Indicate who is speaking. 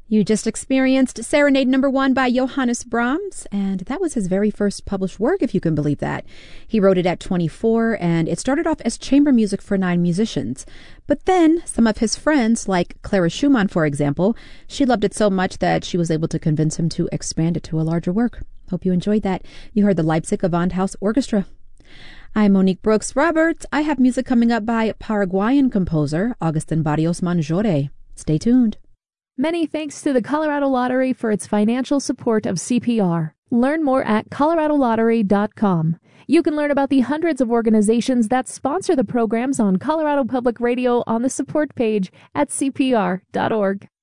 Speaker 1: You just experienced Serenade #1 by Johannes Brahms, and that was his very first published work, if you can believe that. He wrote it at 24, and it started off as chamber music for 9 musicians. But then some of his friends, like Clara Schumann, for example, she loved it so much that she was able to convince him to expand it to a larger work. Hope you enjoyed that. You heard the Leipzig Gewandhaus Orchestra. I'm Monique Brooks Roberts. I have music coming up by Paraguayan composer Agustin Barrios Manjore. Stay tuned.
Speaker 2: Many thanks to the Colorado Lottery for its financial support of CPR. Learn more at coloradolottery.com. You can learn about the hundreds of organizations that sponsor the programs on Colorado Public Radio on the support page at cpr.org.